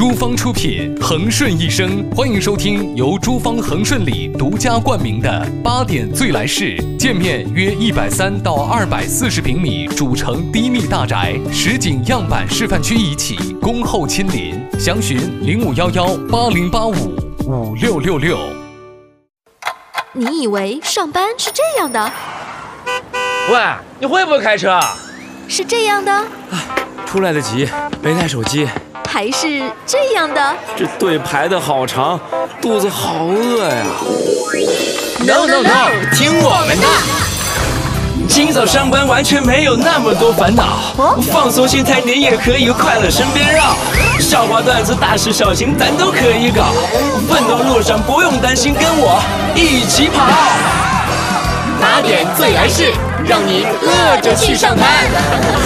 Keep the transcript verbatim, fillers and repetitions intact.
珠芳出品，恒顺一生。欢迎收听由珠芳恒顺里独家冠名的八点最来事。建面约一百三到二百四十平米，主城低密大宅，实景样板示范区一起，恭候亲临。详询零五幺幺八零八五五六六六。 你以为上班是这样的？ 喂，你会不会开车？ 是这样的。 出来得及，没带手机。 还是这样的。 这队排的好长，肚子好饿呀。 No no no， 听我们的。今早上班完全没有那么多烦恼，哦、放松心态，你也可以快乐身边绕。笑话段子、大事小情，咱都可以搞。奋斗路上不用担心，跟我一起跑。 八点最来事，让你乐着去上班。